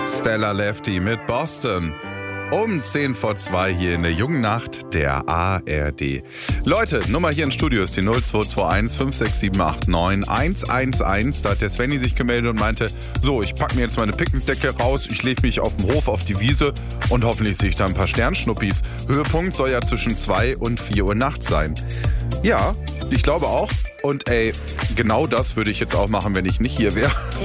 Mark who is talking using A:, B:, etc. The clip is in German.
A: Stella Lefty mit Boston. Um 10:02 hier in der jungen Nacht der ARD. Leute, Nummer hier im Studio ist die 0221 56789 111. Da hat der Svenny sich gemeldet und meinte, so, ich packe mir jetzt meine Picknickdecke raus, ich lege mich auf den Hof, auf die Wiese und hoffentlich sehe ich da ein paar Sternschnuppis. Höhepunkt soll ja zwischen 2 und 4 Uhr nachts sein. Ja, ich glaube auch. Und ey, genau das würde ich jetzt auch machen, wenn ich nicht hier wäre.